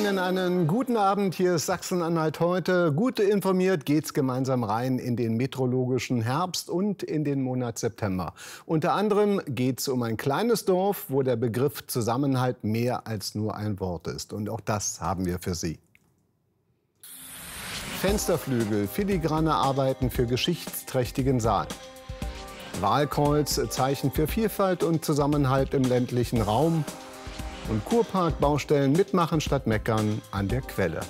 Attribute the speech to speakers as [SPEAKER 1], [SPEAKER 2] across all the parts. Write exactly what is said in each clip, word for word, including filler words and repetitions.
[SPEAKER 1] Ihnen einen guten Abend. Hier ist Sachsen-Anhalt heute. Gut informiert geht's gemeinsam rein in den meteorologischen Herbst und in den Monat September. Unter anderem geht's um ein kleines Dorf, wo der Begriff Zusammenhalt mehr als nur ein Wort ist. Und auch das haben wir für Sie. Fensterflügel, filigrane Arbeiten für geschichtsträchtigen Saal. Wahlkreuz, Zeichen für Vielfalt und Zusammenhalt im ländlichen Raum. Und Kurpark-Baustellen mitmachen statt meckern an der Quelle.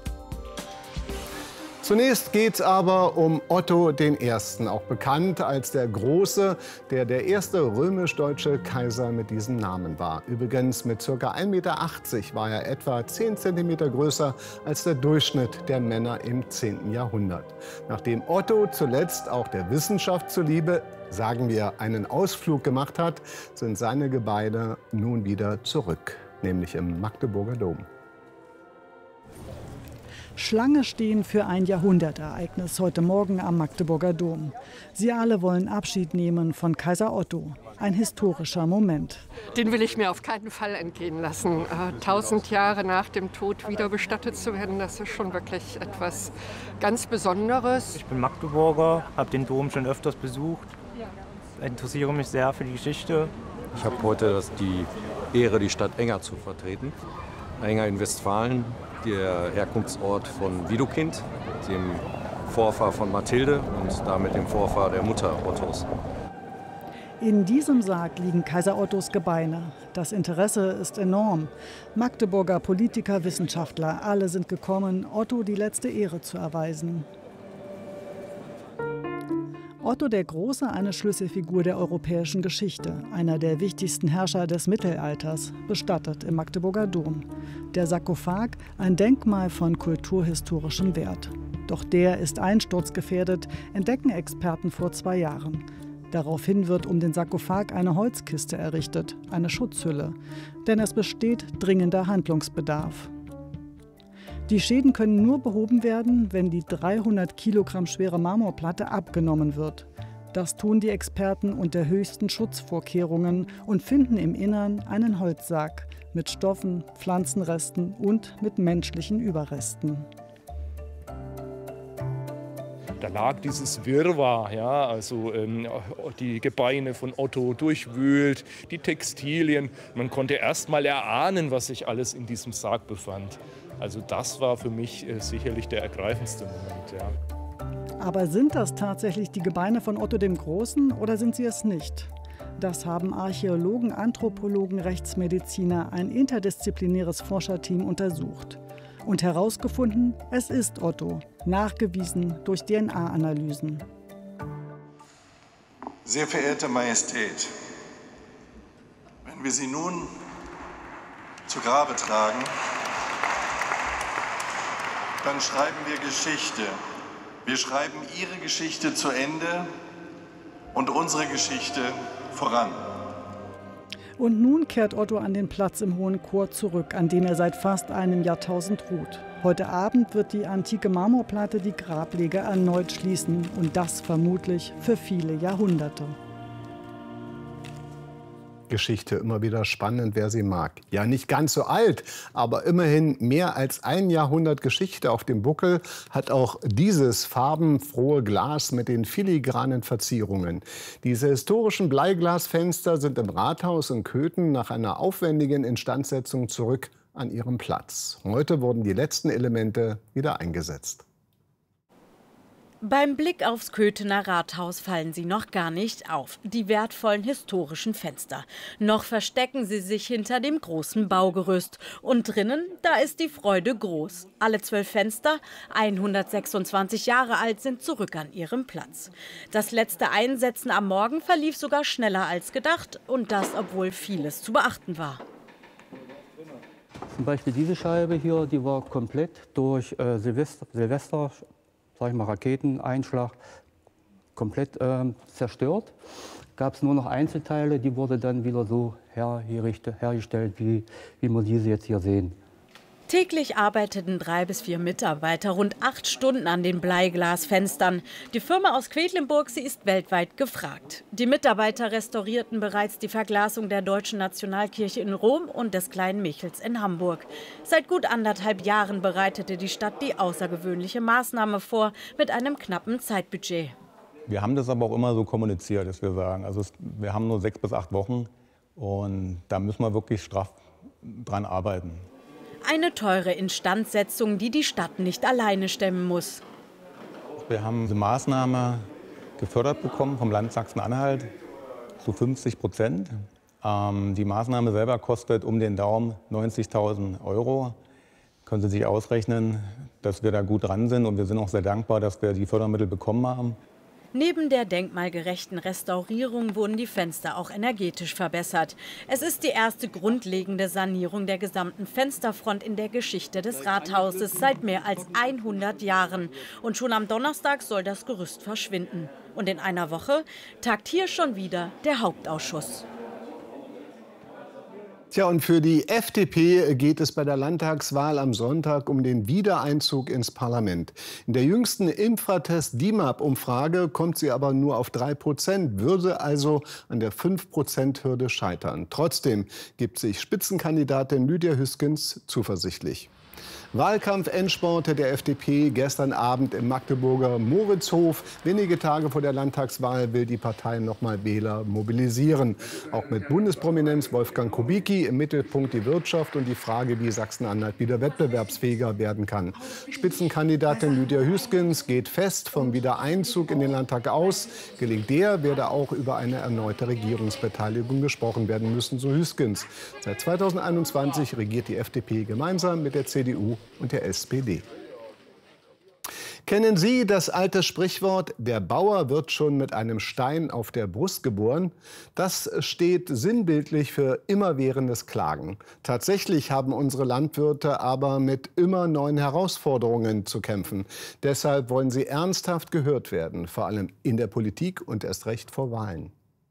[SPEAKER 1] Zunächst geht es aber um Otto den Ersten, auch bekannt als der Große, der der erste römisch-deutsche Kaiser mit diesem Namen war. Übrigens mit ca. ein Meter achtzig war er etwa zehn Zentimeter größer als der Durchschnitt der Männer im zehnten Jahrhundert. Nachdem Otto zuletzt auch der Wissenschaft zuliebe, sagen wir, einen Ausflug gemacht hat, sind seine Gebeine nun wieder zurück, nämlich im Magdeburger Dom.
[SPEAKER 2] Schlange stehen für ein Jahrhundertereignis heute Morgen am Magdeburger Dom. Sie alle wollen Abschied nehmen von Kaiser Otto. Ein historischer Moment.
[SPEAKER 3] Den will ich mir auf keinen Fall entgehen lassen. Äh, tausend Jahre nach dem Tod wieder bestattet zu werden, das ist schon wirklich etwas ganz Besonderes.
[SPEAKER 4] Ich bin Magdeburger, habe den Dom schon öfters besucht, interessiere mich sehr für die Geschichte.
[SPEAKER 5] Ich habe heute das, die Ehre, die Stadt Enger zu vertreten. Enger in Westfalen, der Herkunftsort von Widukind, dem Vorfahr von Mathilde und damit dem Vorfahr der Mutter Ottos.
[SPEAKER 2] In diesem Sarg liegen Kaiser Ottos Gebeine. Das Interesse ist enorm. Magdeburger Politiker, Wissenschaftler, alle sind gekommen, Otto die letzte Ehre zu erweisen. Otto der Große, eine Schlüsselfigur der europäischen Geschichte, einer der wichtigsten Herrscher des Mittelalters, bestattet im Magdeburger Dom. Der Sarkophag, ein Denkmal von kulturhistorischem Wert. Doch der ist einsturzgefährdet, entdecken Experten vor zwei Jahren. Daraufhin wird um den Sarkophag eine Holzkiste errichtet, eine Schutzhülle. Denn es besteht dringender Handlungsbedarf. Die Schäden können nur behoben werden, wenn die dreihundert Kilogramm schwere Marmorplatte abgenommen wird. Das tun die Experten unter höchsten Schutzvorkehrungen und finden im Innern einen Holzsarg mit Stoffen, Pflanzenresten und mit menschlichen Überresten.
[SPEAKER 6] Da lag dieses Wirrwarr, ja, also ähm, die Gebeine von Otto durchwühlt, die Textilien. Man konnte erst mal erahnen, was sich alles in diesem Sarg befand. Also das war für mich äh, sicherlich der ergreifendste Moment. Ja.
[SPEAKER 2] Aber sind das tatsächlich die Gebeine von Otto dem Großen oder sind sie es nicht? Das haben Archäologen, Anthropologen, Rechtsmediziner, ein interdisziplinäres Forscherteam untersucht. Und herausgefunden, es ist Otto, nachgewiesen durch D N A-Analysen.
[SPEAKER 7] Sehr verehrte Majestät, wenn wir Sie nun zu Grabe tragen, dann schreiben wir Geschichte. Wir schreiben Ihre Geschichte zu Ende und unsere Geschichte voran.
[SPEAKER 2] Und nun kehrt Otto an den Platz im Hohen Chor zurück, an dem er seit fast einem Jahrtausend ruht. Heute Abend wird die antike Marmorplatte die Grablege erneut schließen und das vermutlich für viele Jahrhunderte.
[SPEAKER 1] Geschichte immer wieder spannend, wer sie mag. Ja, nicht ganz so alt, aber immerhin mehr als ein Jahrhundert Geschichte auf dem Buckel hat auch dieses farbenfrohe Glas mit den filigranen Verzierungen. Diese historischen Bleiglasfenster sind im Rathaus in Köthen nach einer aufwendigen Instandsetzung zurück an ihrem Platz. Heute wurden die letzten Elemente wieder eingesetzt.
[SPEAKER 8] Beim Blick aufs Köthener Rathaus fallen sie noch gar nicht auf, die wertvollen historischen Fenster. Noch verstecken sie sich hinter dem großen Baugerüst. Und drinnen, da ist die Freude groß. Alle zwölf Fenster, hundertsechsundzwanzig Jahre alt, sind zurück an ihrem Platz. Das letzte Einsetzen am Morgen verlief sogar schneller als gedacht. Und das, obwohl vieles zu beachten war.
[SPEAKER 9] Zum Beispiel diese Scheibe hier, die war komplett durch äh, Silvester, Silvester sag ich mal, Raketeneinschlag komplett äh, zerstört. Gab es nur noch Einzelteile, die wurde dann wieder so hergestellt, wie, wie wir diese jetzt hier sehen.
[SPEAKER 8] Täglich arbeiteten drei bis vier Mitarbeiter rund acht Stunden an den Bleiglasfenstern. Die Firma aus Quedlinburg, sie ist weltweit gefragt. Die Mitarbeiter restaurierten bereits die Verglasung der Deutschen Nationalkirche in Rom und des Kleinen Michels in Hamburg. Seit gut anderthalb Jahren bereitete die Stadt die außergewöhnliche Maßnahme vor mit einem knappen Zeitbudget.
[SPEAKER 10] Wir haben das aber auch immer so kommuniziert, dass wir sagen, also es, wir haben nur sechs bis acht Wochen und da müssen wir wirklich straff dran arbeiten.
[SPEAKER 8] Eine teure Instandsetzung, die die Stadt nicht alleine stemmen muss.
[SPEAKER 10] Wir haben diese Maßnahme gefördert bekommen vom Land Sachsen-Anhalt zu fünfzig Prozent. Ähm, die Maßnahme selber kostet um den Daumen neunzigtausend Euro. Können Sie sich ausrechnen, dass wir da gut dran sind und wir sind auch sehr dankbar, dass wir die Fördermittel bekommen haben.
[SPEAKER 8] Neben der denkmalgerechten Restaurierung wurden die Fenster auch energetisch verbessert. Es ist die erste grundlegende Sanierung der gesamten Fensterfront in der Geschichte des Rathauses seit mehr als hundert Jahren. Und schon am Donnerstag soll das Gerüst verschwinden. Und in einer Woche tagt hier schon wieder der Hauptausschuss.
[SPEAKER 1] Tja, und für die F D P geht es bei der Landtagswahl am Sonntag um den Wiedereinzug ins Parlament. In der jüngsten Infratest-D I M A P-Umfrage kommt sie aber nur auf drei Prozent, würde also an der fünf Prozent Hürde scheitern. Trotzdem gibt sich Spitzenkandidatin Lydia Hüskens zuversichtlich. Wahlkampf-Endsport der F D P gestern Abend im Magdeburger Moritzhof. Wenige Tage vor der Landtagswahl will die Partei noch mal Wähler mobilisieren. Auch mit Bundesprominenz Wolfgang Kubicki im Mittelpunkt die Wirtschaft und die Frage, wie Sachsen-Anhalt wieder wettbewerbsfähiger werden kann. Spitzenkandidatin Lydia Hüskens geht fest vom Wiedereinzug in den Landtag aus. Gelingt der, werde auch über eine erneute Regierungsbeteiligung gesprochen werden müssen, so Hüskens. Seit zweitausendeinundzwanzig regiert die F D P gemeinsam mit der C D U und der S P D. Kennen Sie das alte Sprichwort, der Bauer wird schon mit einem Stein auf der Brust geboren? Das steht sinnbildlich für immerwährendes Klagen. Tatsächlich haben unsere Landwirte aber mit immer neuen Herausforderungen zu kämpfen. Deshalb wollen sie ernsthaft gehört werden, vor allem in der Politik und erst recht vor Wahlen.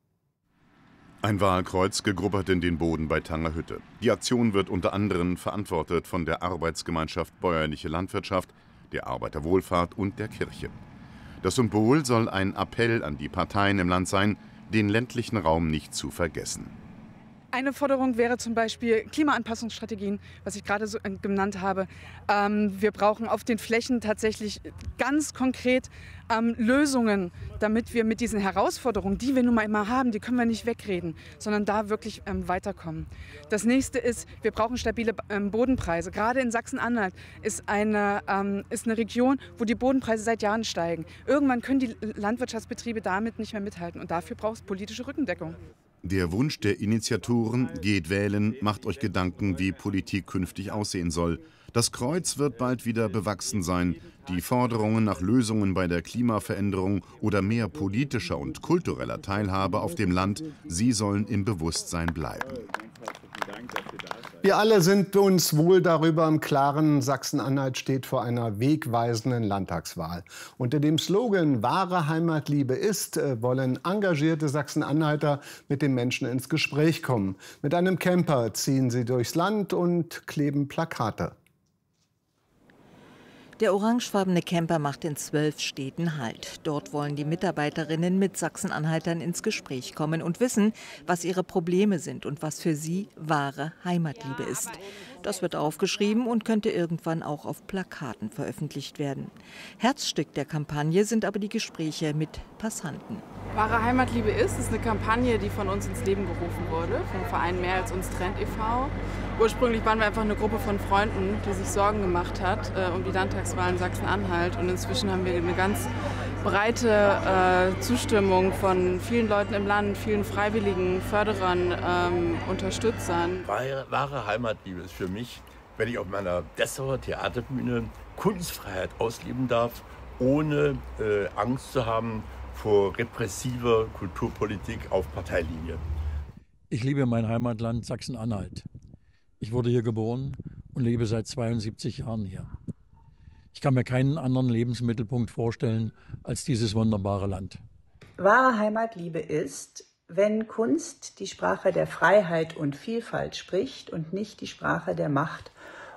[SPEAKER 11] Ein Wahlkreuz gegruppert in den Boden bei Tangerhütte. Die Aktion wird unter anderem verantwortet von der Arbeitsgemeinschaft Bäuerliche Landwirtschaft, der Arbeiterwohlfahrt und der Kirche. Das Symbol soll ein Appell an die Parteien im Land sein, den ländlichen Raum nicht zu vergessen.
[SPEAKER 12] Eine Forderung wäre zum Beispiel Klimaanpassungsstrategien, was ich gerade so genannt habe. Ähm, wir brauchen auf den Flächen tatsächlich ganz konkret ähm, Lösungen, damit wir mit diesen Herausforderungen, die wir nun mal immer haben, die können wir nicht wegreden, sondern da wirklich ähm, weiterkommen. Das nächste ist, wir brauchen stabile ähm, Bodenpreise. Gerade in Sachsen-Anhalt ist eine, ähm, ist eine Region, wo die Bodenpreise seit Jahren steigen. Irgendwann können die Landwirtschaftsbetriebe damit nicht mehr mithalten und dafür braucht es politische Rückendeckung.
[SPEAKER 11] Der Wunsch der Initiatoren, geht wählen, macht euch Gedanken, wie Politik künftig aussehen soll. Das Kreuz wird bald wieder bewachsen sein. Die Forderungen nach Lösungen bei der Klimaveränderung oder mehr politischer und kultureller Teilhabe auf dem Land, sie sollen im Bewusstsein bleiben.
[SPEAKER 1] Wir alle sind uns wohl darüber im Klaren, Sachsen-Anhalt steht vor einer wegweisenden Landtagswahl. Unter dem Slogan »Wahre Heimatliebe ist« wollen engagierte Sachsen-Anhalter mit den Menschen ins Gespräch kommen. Mit einem Camper ziehen sie durchs Land und kleben Plakate.
[SPEAKER 13] Der orangefarbene Camper macht in zwölf Städten Halt. Dort wollen die Mitarbeiterinnen mit Sachsen-Anhaltern ins Gespräch kommen und wissen, was ihre Probleme sind und was für sie wahre Heimatliebe ist. Das wird aufgeschrieben und könnte irgendwann auch auf Plakaten veröffentlicht werden. Herzstück der Kampagne sind aber die Gespräche mit Passanten.
[SPEAKER 14] Wahre Heimatliebe ist, ist eine Kampagne, die von uns ins Leben gerufen wurde, vom Verein Mehr als uns trennt e V Ursprünglich waren wir einfach eine Gruppe von Freunden, die sich Sorgen gemacht hat äh, um die Landtagswahlen in Sachsen-Anhalt. Und inzwischen haben wir eine ganz breite äh, Zustimmung von vielen Leuten im Land, vielen Freiwilligen, Förderern, ähm, Unterstützern.
[SPEAKER 15] Wahre, wahre Heimatliebe ist für mich, wenn ich auf meiner Dessauer Theaterbühne Kunstfreiheit ausleben darf, ohne äh, Angst zu haben vor repressiver Kulturpolitik auf Parteilinie.
[SPEAKER 16] Ich liebe mein Heimatland Sachsen-Anhalt. Ich wurde hier geboren und lebe seit zweiundsiebzig Jahren hier. Ich kann mir keinen anderen Lebensmittelpunkt vorstellen als dieses wunderbare Land.
[SPEAKER 17] Wahre Heimatliebe ist, wenn Kunst die Sprache der Freiheit und Vielfalt spricht und nicht die Sprache der Macht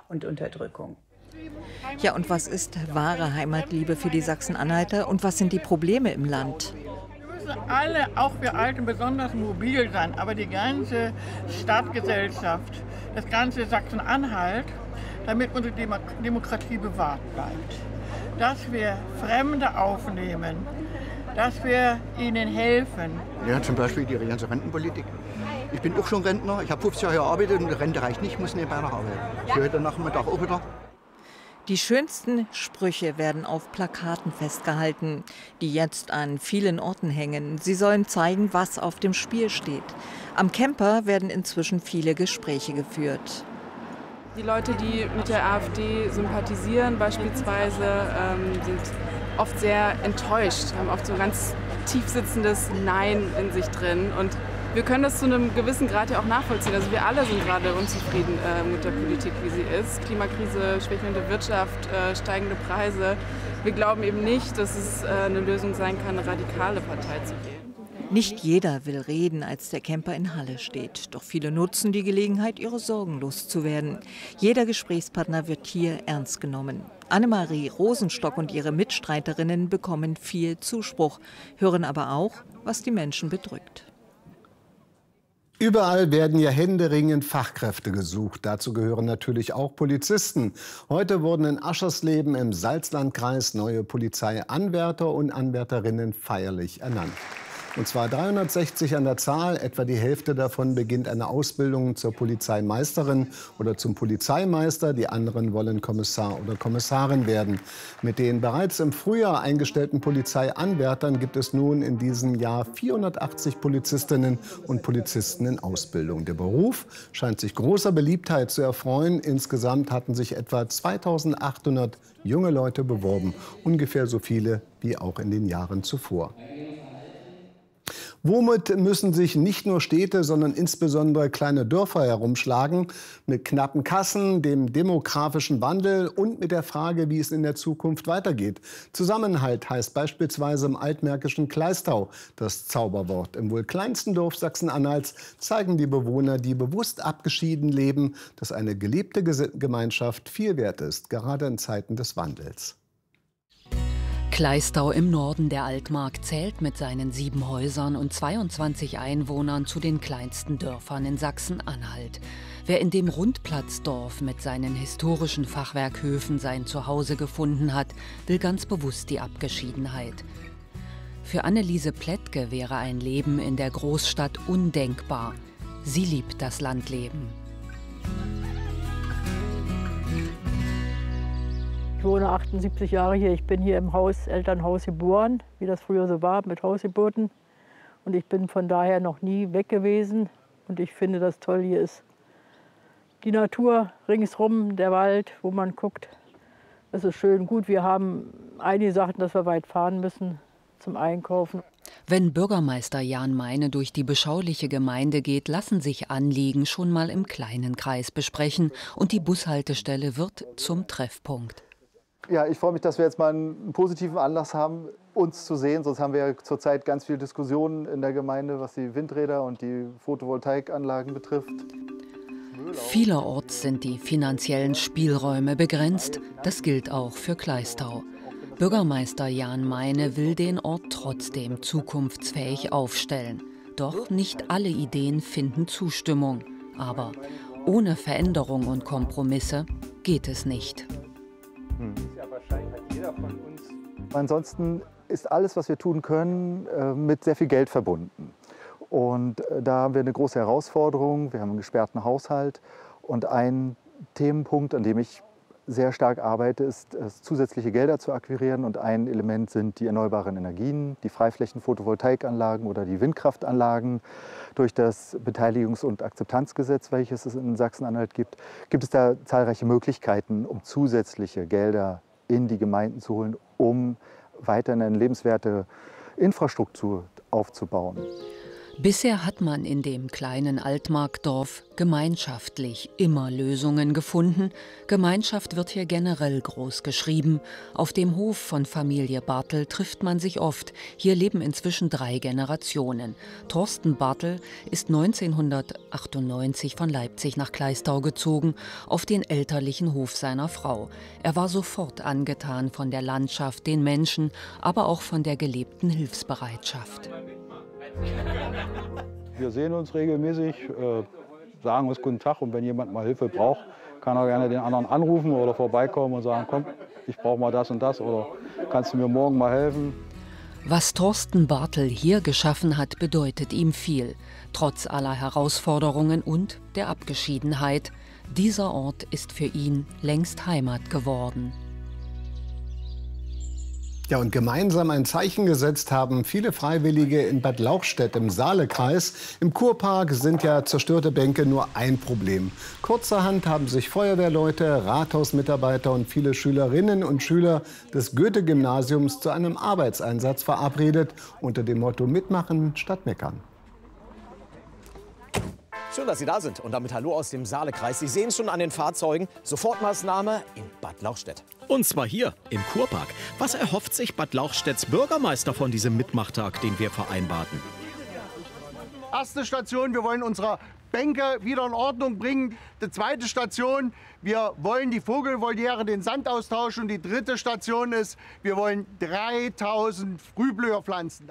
[SPEAKER 17] und Unterdrückung.
[SPEAKER 13] Ja, und was ist wahre Heimatliebe für die Sachsen-Anhalter und was sind die Probleme im Land?
[SPEAKER 18] Wir müssen alle, auch wir Alten, besonders mobil sein, aber die ganze Stadtgesellschaft, das ganze Sachsen-Anhalt, damit unsere Demo Demokratie bewahrt bleibt. Dass wir Fremde aufnehmen, dass wir ihnen helfen.
[SPEAKER 19] Ja, zum Beispiel die ganze Rentenpolitik. Ich bin auch schon Rentner, ich habe fünfzig Jahre gearbeitet und die Rente reicht nicht, ich muss nebenbei noch arbeiten. Ich höre dann nach dem Mittag auch wieder.
[SPEAKER 13] Die schönsten Sprüche werden auf Plakaten festgehalten, die jetzt an vielen Orten hängen. Sie sollen zeigen, was auf dem Spiel steht. Am Camper werden inzwischen viele Gespräche geführt.
[SPEAKER 14] Die Leute, die mit der AfD sympathisieren beispielsweise, ähm, sind oft sehr enttäuscht, haben oft so ein ganz tiefsitzendes Nein in sich drin. Und wir können das zu einem gewissen Grad ja auch nachvollziehen. Also wir alle sind gerade unzufrieden äh, mit der Politik, wie sie ist. Klimakrise, schwächelnde Wirtschaft, äh, steigende Preise. Wir glauben eben nicht, dass es äh, eine Lösung sein kann, eine radikale Partei zu wählen.
[SPEAKER 13] Nicht jeder will reden, als der Camper in Halle steht. Doch viele nutzen die Gelegenheit, ihre Sorgen loszuwerden. Jeder Gesprächspartner wird hier ernst genommen. Annemarie Rosenstock und ihre Mitstreiterinnen bekommen viel Zuspruch, hören aber auch, was die Menschen bedrückt.
[SPEAKER 1] Überall werden ja händeringend Fachkräfte gesucht. Dazu gehören natürlich auch Polizisten. Heute wurden in Aschersleben im Salzlandkreis neue Polizeianwärter und Anwärterinnen feierlich ernannt. Und zwar dreihundertsechzig an der Zahl, etwa die Hälfte davon beginnt eine Ausbildung zur Polizeimeisterin oder zum Polizeimeister. Die anderen wollen Kommissar oder Kommissarin werden. Mit den bereits im Frühjahr eingestellten Polizeianwärtern gibt es nun in diesem Jahr vierhundertachtzig Polizistinnen und Polizisten in Ausbildung. Der Beruf scheint sich großer Beliebtheit zu erfreuen. Insgesamt hatten sich etwa zweitausendachthundert junge Leute beworben, ungefähr so viele wie auch in den Jahren zuvor. Womit müssen sich nicht nur Städte, sondern insbesondere kleine Dörfer herumschlagen? Mit knappen Kassen, dem demografischen Wandel und mit der Frage, wie es in der Zukunft weitergeht. Zusammenhalt heißt beispielsweise im altmärkischen Kleistau das Zauberwort. Im wohl kleinsten Dorf Sachsen-Anhalts zeigen die Bewohner, die bewusst abgeschieden leben, dass eine gelebte Gemeinschaft viel wert ist, gerade in Zeiten des Wandels.
[SPEAKER 20] Kleistau im Norden der Altmark zählt mit seinen sieben Häusern und zweiundzwanzig Einwohnern zu den kleinsten Dörfern in Sachsen-Anhalt. Wer in dem Rundplatzdorf mit seinen historischen Fachwerkhöfen sein Zuhause gefunden hat, will ganz bewusst die Abgeschiedenheit. Für Anneliese Plättke wäre ein Leben in der Großstadt undenkbar. Sie liebt das Landleben.
[SPEAKER 21] Ich wohne achtundsiebzig Jahre hier. Ich bin hier im Haus, Elternhaus geboren, wie das früher so war, mit Hausgeburten. Und ich bin von daher noch nie weg gewesen. Und ich finde, das toll hier ist die Natur ringsrum, der Wald, wo man guckt. Es ist schön. Gut, wir haben einige Sachen, dass wir weit fahren müssen zum Einkaufen.
[SPEAKER 20] Wenn Bürgermeister Jan Meine durch die beschauliche Gemeinde geht, lassen sich Anliegen schon mal im kleinen Kreis besprechen. Und die Bushaltestelle wird zum Treffpunkt.
[SPEAKER 22] Ja, ich freue mich, dass wir jetzt mal einen positiven Anlass haben, uns zu sehen. Sonst haben wir ja zurzeit ganz viele Diskussionen in der Gemeinde, was die Windräder und die Photovoltaikanlagen betrifft.
[SPEAKER 20] Vielerorts sind die finanziellen Spielräume begrenzt. Das gilt auch für Kleistau. Bürgermeister Jan Meine will den Ort trotzdem zukunftsfähig aufstellen. Doch nicht alle Ideen finden Zustimmung. Aber ohne Veränderung und Kompromisse geht es nicht.
[SPEAKER 22] Ansonsten ist alles, was wir tun können, mit sehr viel Geld verbunden. Und da haben wir eine große Herausforderung. Wir haben einen gesperrten Haushalt. Und ein Themenpunkt, an dem ich sehr stark arbeite, ist, zusätzliche Gelder zu akquirieren. Und ein Element sind die erneuerbaren Energien, die Freiflächen-Photovoltaikanlagen oder die Windkraftanlagen. Durch das Beteiligungs- und Akzeptanzgesetz, welches es in Sachsen-Anhalt gibt, gibt es da zahlreiche Möglichkeiten, um zusätzliche Gelder in die Gemeinden zu holen, um weiterhin eine lebenswerte Infrastruktur aufzubauen.
[SPEAKER 20] Bisher hat man in dem kleinen Altmarktdorf gemeinschaftlich immer Lösungen gefunden. Gemeinschaft wird hier generell groß geschrieben. Auf dem Hof von Familie Bartel trifft man sich oft. Hier leben inzwischen drei Generationen. Thorsten Bartel ist neunzehnhundertachtundneunzig von Leipzig nach Kleistau gezogen, auf den elterlichen Hof seiner Frau. Er war sofort angetan von der Landschaft, den Menschen, aber auch von der gelebten Hilfsbereitschaft.
[SPEAKER 3] Wir sehen uns regelmäßig, äh, sagen uns guten Tag und wenn jemand mal Hilfe braucht, kann er gerne den anderen anrufen oder vorbeikommen und sagen, komm, ich brauche mal das und das oder kannst du mir morgen mal helfen.
[SPEAKER 20] Was Thorsten Bartel hier geschaffen hat, bedeutet ihm viel, trotz aller Herausforderungen und der Abgeschiedenheit. Dieser Ort ist für ihn längst Heimat geworden.
[SPEAKER 1] Ja, und gemeinsam ein Zeichen gesetzt haben viele Freiwillige in Bad Lauchstädt im Saalekreis. Im Kurpark sind ja zerstörte Bänke nur ein Problem. Kurzerhand haben sich Feuerwehrleute, Rathausmitarbeiter und viele Schülerinnen und Schüler des Goethe-Gymnasiums zu einem Arbeitseinsatz verabredet, unter dem Motto Mitmachen statt Meckern.
[SPEAKER 4] Schön, dass Sie da sind und damit Hallo aus dem Saalekreis. Sie sehen schon an den Fahrzeugen, Sofortmaßnahme in Bad Lauchstädt.
[SPEAKER 23] Und zwar hier im Kurpark. Was erhofft sich Bad Lauchstädts Bürgermeister von diesem Mitmachtag, den wir vereinbarten?
[SPEAKER 24] Erste Station, wir wollen unsere Bänke wieder in Ordnung bringen. Die zweite Station, wir wollen die Vogelvoliere, den Sand austauschen. Und die dritte Station ist, wir wollen dreitausend Frühblüher pflanzen.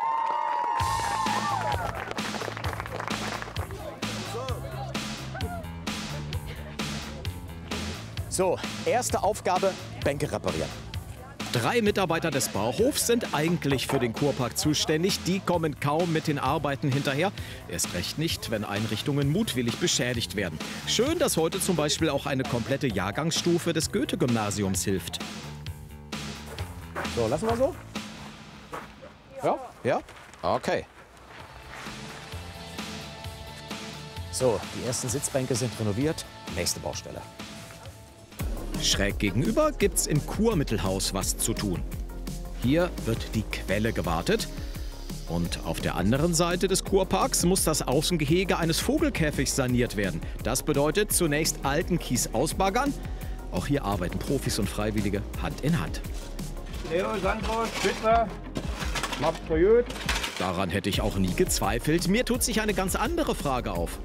[SPEAKER 4] So, erste Aufgabe, Bänke reparieren.
[SPEAKER 23] Drei Mitarbeiter des Bauhofs sind eigentlich für den Kurpark zuständig. Die kommen kaum mit den Arbeiten hinterher. Erst recht nicht, wenn Einrichtungen mutwillig beschädigt werden. Schön, dass heute zum Beispiel auch eine komplette Jahrgangsstufe des Goethe-Gymnasiums hilft.
[SPEAKER 4] So, lassen wir so? Ja? Ja? Okay. So, die ersten Sitzbänke sind renoviert. Nächste Baustelle.
[SPEAKER 23] Schräg gegenüber gibt's im Kurmittelhaus was zu tun. Hier wird die Quelle gewartet. Und auf der anderen Seite des Kurparks muss das Außengehege eines Vogelkäfigs saniert werden. Das bedeutet zunächst alten Kies ausbaggern. Auch hier arbeiten Profis und Freiwillige Hand in Hand.
[SPEAKER 24] Leo, Sandro, Spitzer, macht's gut.
[SPEAKER 23] Daran hätte ich auch nie gezweifelt. Mir tut sich eine ganz andere Frage auf.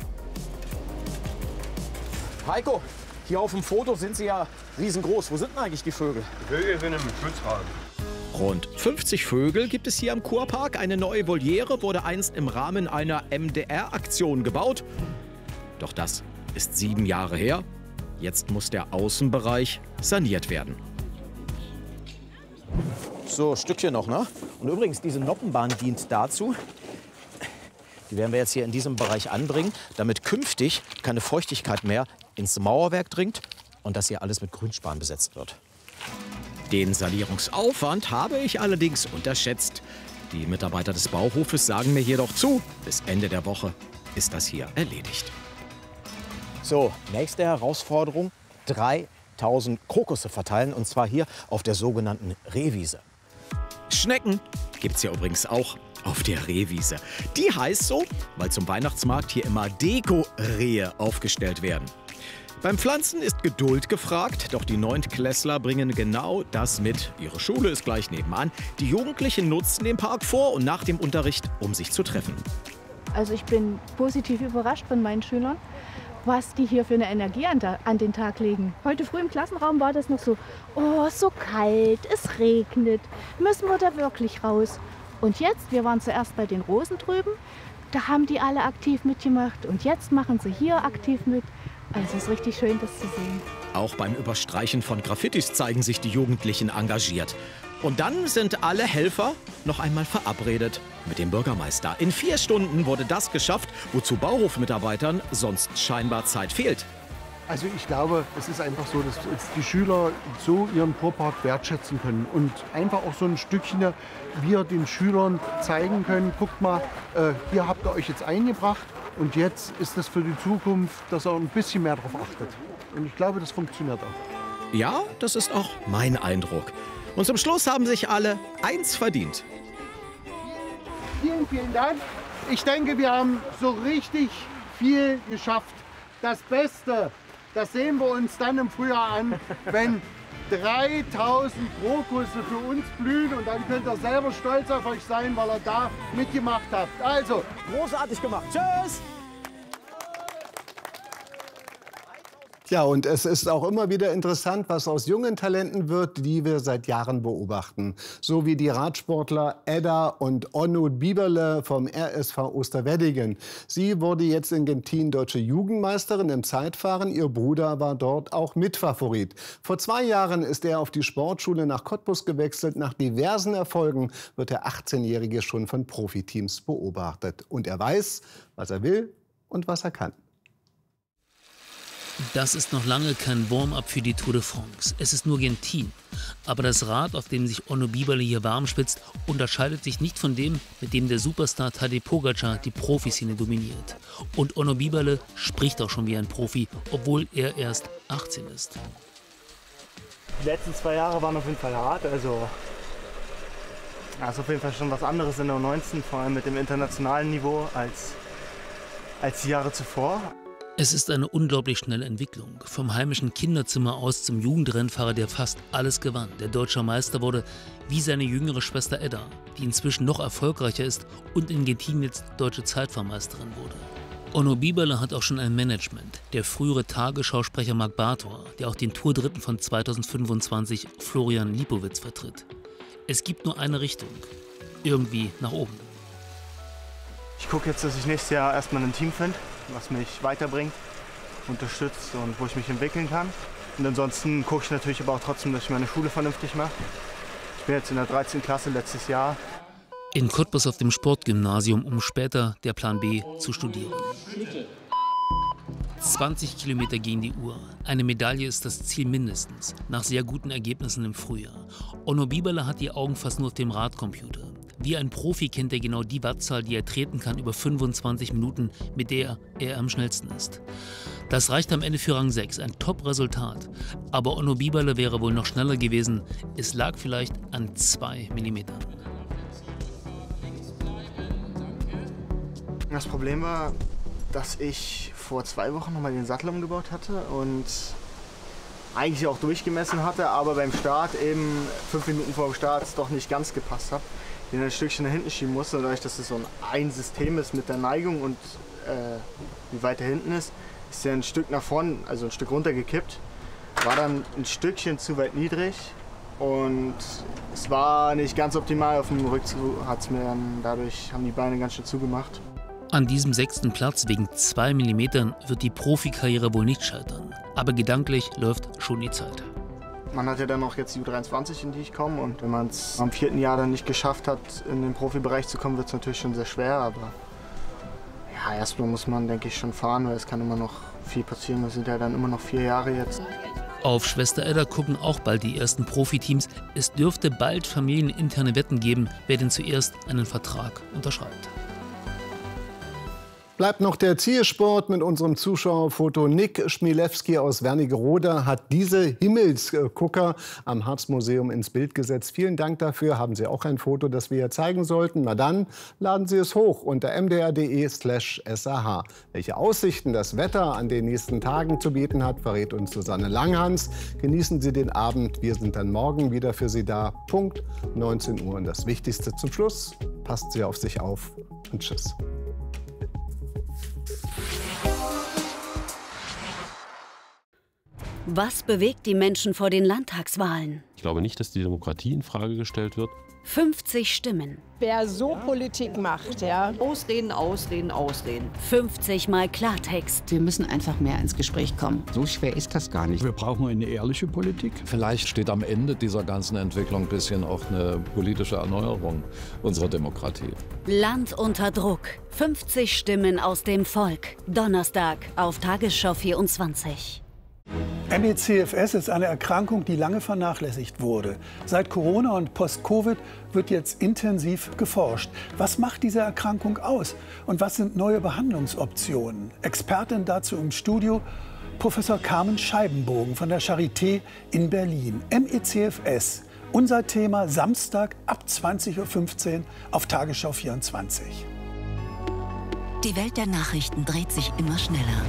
[SPEAKER 4] Heiko, hier auf dem Foto sind sie ja riesengroß. Wo sind denn eigentlich die Vögel?
[SPEAKER 24] Die Vögel sind im Schutzraum.
[SPEAKER 23] Rund fünfzig Vögel gibt es hier am Kurpark. Eine neue Voliere wurde einst im Rahmen einer M D R-Aktion gebaut. Doch das ist sieben Jahre her. Jetzt muss der Außenbereich saniert werden.
[SPEAKER 4] So, Stückchen noch, ne? Und übrigens, diese Noppenbahn dient dazu, die werden wir jetzt hier in diesem Bereich anbringen, damit künftig keine Feuchtigkeit mehr ins Mauerwerk dringt und dass hier alles mit Grünspan besetzt wird.
[SPEAKER 23] Den Sanierungsaufwand habe ich allerdings unterschätzt. Die Mitarbeiter des Bauhofes sagen mir jedoch zu, bis Ende der Woche ist das hier erledigt.
[SPEAKER 4] So, nächste Herausforderung, dreitausend Krokusse verteilen und zwar hier auf der sogenannten Rehwiese.
[SPEAKER 23] Schnecken gibt es ja übrigens auch auf der Rehwiese. Die heißt so, weil zum Weihnachtsmarkt hier immer Deko-Rehe aufgestellt werden. Beim Pflanzen ist Geduld gefragt, doch die Neuntklässler bringen genau das mit. Ihre Schule ist gleich nebenan. Die Jugendlichen nutzen den Park vor und nach dem Unterricht, um sich zu treffen.
[SPEAKER 25] Also ich bin positiv überrascht von meinen Schülern, was die hier für eine Energie an, an den Tag legen. Heute früh im Klassenraum war das noch so, oh, so kalt, es regnet, müssen wir da wirklich raus? Und jetzt, wir waren zuerst bei den Rosen drüben, da haben die alle aktiv mitgemacht und jetzt machen sie hier aktiv mit. Also es ist richtig schön, das zu sehen.
[SPEAKER 23] Auch beim Überstreichen von Graffitis zeigen sich die Jugendlichen engagiert. Und dann sind alle Helfer noch einmal verabredet mit dem Bürgermeister. In vier Stunden wurde das geschafft, wozu Bauhofmitarbeitern sonst scheinbar Zeit fehlt.
[SPEAKER 24] Also ich glaube, es ist einfach so, dass die Schüler so ihren Kurpark wertschätzen können und einfach auch so ein Stückchen wir den Schülern zeigen können, guckt mal, äh, hier habt ihr euch jetzt eingebracht und jetzt ist das für die Zukunft, dass er ein bisschen mehr darauf achtet. Und ich glaube, das funktioniert auch.
[SPEAKER 23] Ja, das ist auch mein Eindruck. Und zum Schluss haben sich alle eins verdient.
[SPEAKER 24] Vielen, vielen Dank. Ich denke, wir haben so richtig viel geschafft. Das Beste, das sehen wir uns dann im Frühjahr an, wenn dreitausend Krokusse für uns blühen. Und dann könnt ihr selber stolz auf euch sein, weil ihr da mitgemacht habt. Also,
[SPEAKER 4] großartig gemacht. Tschüss!
[SPEAKER 1] Ja, und es ist auch immer wieder interessant, was aus jungen Talenten wird, die wir seit Jahren beobachten. So wie die Radsportler Edda und Onno Bieberle vom R S V Osterweddingen. Sie wurde jetzt in Gentin deutsche Jugendmeisterin im Zeitfahren. Ihr Bruder war dort auch Mitfavorit. Vor zwei Jahren ist er auf die Sportschule nach Cottbus gewechselt. Nach diversen Erfolgen wird der achtzehnjährige schon von Profiteams beobachtet. Und er weiß, was er will und was er kann.
[SPEAKER 2] Das ist noch lange kein Warm-up für die Tour de France. Es ist nur Gentin. Aber das Rad, auf dem sich Onno Bieberle hier warm spitzt, unterscheidet sich nicht von dem, mit dem der Superstar Tadej Pogačar die Profiszene dominiert. Und Onno Bieberle spricht auch schon wie ein Profi, obwohl er erst achtzehn ist.
[SPEAKER 5] Die letzten zwei Jahre waren auf jeden Fall hart. Also, das ist auf jeden Fall schon was anderes in der U neunzehn, vor allem mit dem internationalen Niveau als, als die Jahre zuvor.
[SPEAKER 2] Es ist eine unglaublich schnelle Entwicklung. Vom heimischen Kinderzimmer aus zum Jugendrennfahrer, der fast alles gewann. Der deutsche Meister wurde wie seine jüngere Schwester Edda, die inzwischen noch erfolgreicher ist und in Gentin jetzt deutsche Zeitfahrmeisterin wurde. Onno Bieberle hat auch schon ein Management. Der frühere Tagesschausprecher Marc Bartor, der auch den Tourdritten von zweitausendfünfundzwanzig Florian Lipowitz vertritt. Es gibt nur eine Richtung. Irgendwie nach oben.
[SPEAKER 5] Ich gucke jetzt, dass ich nächstes Jahr erstmal ein Team finde, was mich weiterbringt, unterstützt und wo ich mich entwickeln kann. Und ansonsten gucke ich natürlich aber auch trotzdem, dass ich meine Schule vernünftig mache. Ich bin jetzt in der dreizehnten Klasse letztes Jahr.
[SPEAKER 2] In Cottbus auf dem Sportgymnasium, um später, der Plan B, zu studieren. zwanzig Kilometer gegen die Uhr. Eine Medaille ist das Ziel mindestens, nach sehr guten Ergebnissen im Frühjahr. Onno Bieberle hat die Augen fast nur auf dem Radcomputer. Wie ein Profi kennt er genau die Wattzahl, die er treten kann über fünfundzwanzig Minuten, mit der er am schnellsten ist. Das reicht am Ende für Rang sechs, ein Top-Resultat. Aber Onno Bieberle wäre wohl noch schneller gewesen. Es lag vielleicht an zwei Millimetern.
[SPEAKER 5] Das Problem war, dass ich vor zwei Wochen nochmal den Sattel umgebaut hatte und eigentlich auch durchgemessen hatte, aber beim Start eben fünf Minuten vor dem Start es doch nicht ganz gepasst hat. Den ein Stückchen nach hinten schieben musste, und dadurch, dass es so ein, ein System ist mit der Neigung und äh, wie weit er hinten ist, ist er ein Stück nach vorn, also ein Stück runtergekippt. War dann ein Stückchen zu weit niedrig und es war nicht ganz optimal. Auf dem Rückzug hat's mir dann, dadurch haben die Beine ganz schön zugemacht.
[SPEAKER 2] An diesem sechsten Platz wegen zwei Millimetern wird die Profikarriere wohl nicht scheitern. Aber gedanklich läuft schon die Zeit.
[SPEAKER 5] Man hat ja dann noch jetzt die U dreiundzwanzig, in die ich komme. Und wenn man es am vierten Jahr dann nicht geschafft hat, in den Profibereich zu kommen, wird es natürlich schon sehr schwer. Aber ja, erstmal muss man, denke ich, schon fahren, weil es kann immer noch viel passieren. Wir sind ja dann immer noch vier Jahre jetzt.
[SPEAKER 2] Auf Schwester Edda gucken auch bald die ersten Profiteams. Es dürfte bald familieninterne Wetten geben, wer denn zuerst einen Vertrag unterschreibt.
[SPEAKER 1] Bleibt noch der Zielsport mit unserem Zuschauerfoto. Nick Schmielewski aus Wernigerode hat diese Himmelsgucker am Harz-Museum ins Bild gesetzt. Vielen Dank dafür. Haben Sie auch ein Foto, das wir hier zeigen sollten? Na dann, laden Sie es hoch unter m d r punkt d e slash s a h. Welche Aussichten das Wetter an den nächsten Tagen zu bieten hat, verrät uns Susanne Langhans. Genießen Sie den Abend. Wir sind dann morgen wieder für Sie da. Punkt neunzehn Uhr. Und das Wichtigste zum Schluss. Passt Sie auf sich auf und tschüss.
[SPEAKER 6] Was bewegt die Menschen vor den Landtagswahlen?
[SPEAKER 7] Ich glaube nicht, dass die Demokratie in Frage gestellt wird.
[SPEAKER 6] fünfzig Stimmen.
[SPEAKER 9] Wer so Politik macht, ja.
[SPEAKER 26] Ausreden, ausreden, ausreden.
[SPEAKER 6] fünfzig Mal Klartext.
[SPEAKER 26] Wir müssen einfach mehr ins Gespräch kommen.
[SPEAKER 27] So schwer ist das gar nicht.
[SPEAKER 28] Wir brauchen eine ehrliche Politik.
[SPEAKER 29] Vielleicht steht am Ende dieser ganzen Entwicklung ein bisschen auch eine politische Erneuerung unserer Demokratie.
[SPEAKER 6] Land unter Druck. fünfzig Stimmen aus dem Volk. Donnerstag auf Tagesschau vierundzwanzig.
[SPEAKER 30] M E C F S ist eine Erkrankung, die lange vernachlässigt wurde. Seit Corona und Post-Covid wird jetzt intensiv geforscht. Was macht diese Erkrankung aus und was sind neue Behandlungsoptionen? Expertin dazu im Studio Professor Carmen Scheibenbogen von der Charité in Berlin. M E C F S, unser Thema Samstag ab zwanzig Uhr fünfzehn auf Tagesschau vierundzwanzig.
[SPEAKER 6] Die Welt der Nachrichten dreht sich immer schneller.